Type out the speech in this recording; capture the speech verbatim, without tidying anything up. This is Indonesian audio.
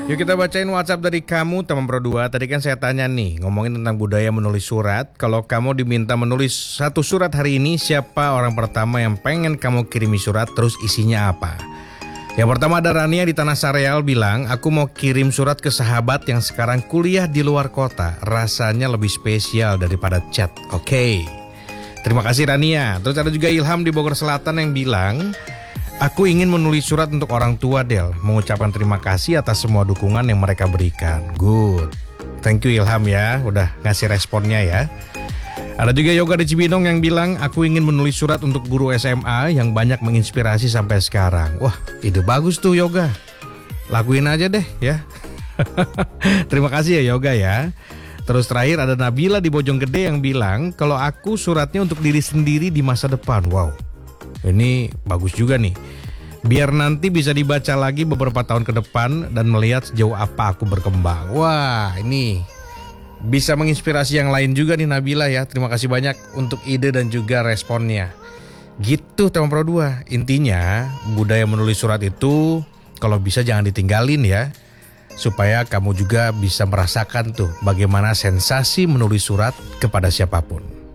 Yuk kita bacain WhatsApp dari kamu teman Pro dua. Tadi kan saya tanya nih, ngomongin tentang budaya menulis surat. Kalau kamu diminta menulis satu surat hari ini, siapa orang pertama yang pengen kamu kirimi surat, terus isinya apa? Yang pertama ada Rania di Tanah Sareal bilang, aku mau kirim surat ke sahabat yang sekarang kuliah di luar kota. Rasanya lebih spesial daripada chat. Oke, okay. Terima kasih Rania. Terus ada juga Ilham di Bogor Selatan yang bilang, aku ingin menulis surat untuk orang tua Del, mengucapkan terima kasih atas semua dukungan yang mereka berikan. Good. Thank you Ilham ya, udah ngasih responnya ya. Ada juga Yoga di Cibinong yang bilang, aku ingin menulis surat untuk guru S M A yang banyak menginspirasi sampai sekarang. Wah, ide bagus tuh Yoga. Lakuin aja deh ya. Terima kasih ya Yoga ya. Terus terakhir ada Nabila di Bojonggede yang bilang, kalau aku suratnya untuk diri sendiri di masa depan. Wow, ini bagus juga nih. Biar nanti bisa dibaca lagi beberapa tahun ke depan dan melihat sejauh apa aku berkembang. Wah, ini bisa menginspirasi yang lain juga nih Nabila ya. Terima kasih banyak untuk ide dan juga responnya. Gitu teman Pro dua. Intinya budaya menulis surat itu kalau bisa jangan ditinggalin ya. Supaya kamu juga bisa merasakan tuh bagaimana sensasi menulis surat kepada siapapun.